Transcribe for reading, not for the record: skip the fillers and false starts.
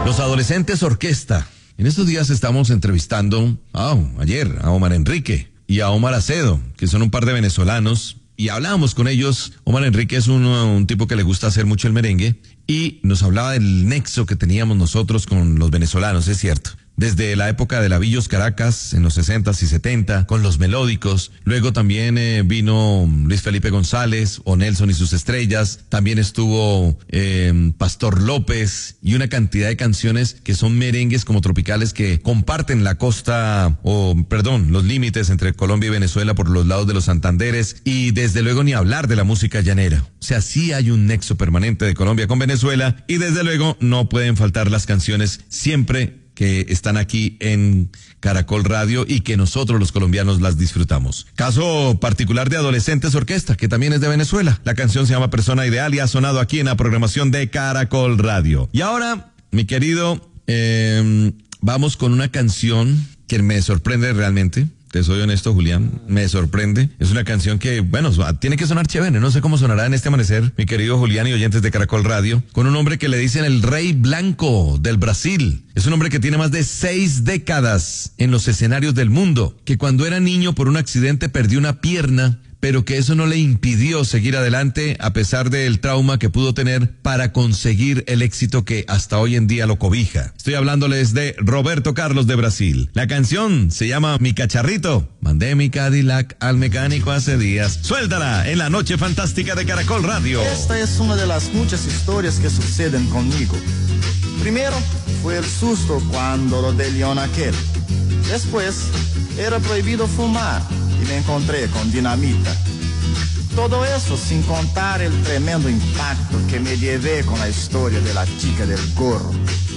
Los Adolescentes Orquesta. En estos días estamos entrevistando, ayer, a Omar Enrique y a Omar Acedo, que son un par de venezolanos, y hablábamos con ellos. Omar Enrique es un tipo que le gusta hacer mucho el merengue, y nos hablaba del nexo que teníamos nosotros con los venezolanos, es cierto. Desde la época de la Villos Caracas, en los 60s y 70, con los melódicos. Luego también vino Luis Felipe González, o Nelson y sus estrellas. También estuvo Pastor López, y una cantidad de canciones que son merengues como tropicales que comparten la costa, los límites entre Colombia y Venezuela por los lados de los Santanderes. Y desde luego ni hablar de la música llanera. O sea, sí hay un nexo permanente de Colombia con Venezuela, y desde luego no pueden faltar las canciones siempre que están aquí en Caracol Radio y que nosotros los colombianos las disfrutamos. Caso particular de Adolescentes Orquesta, que también es de Venezuela. La canción se llama Persona Ideal y ha sonado aquí en la programación de Caracol Radio. Y ahora, mi querido, vamos con una canción que me sorprende realmente. Te soy honesto, Julián, me sorprende. Es una canción que, bueno, tiene que sonar chévere. No sé cómo sonará en este amanecer, mi querido Julián y oyentes de Caracol Radio, con un hombre que le dicen el Rey Blanco del Brasil. Es un hombre que tiene más de 6 décadas en los escenarios del mundo, que cuando era niño por un accidente perdió una pierna, pero que eso no le impidió seguir adelante a pesar del trauma que pudo tener para conseguir el éxito que hasta hoy en día lo cobija. Estoy hablándoles de Roberto Carlos de Brasil. La canción se llama Mi Cacharrito. Mandé mi Cadillac al mecánico hace días. Suéltala en la noche fantástica de Caracol Radio. Esta es una de las muchas historias que suceden conmigo. Primero fue el susto cuando lo de León aquel. Después era prohibido fumar y me encontré con dinamita. Todo eso sin contar el tremendo impacto que me llevé con la historia de la chica del gorro.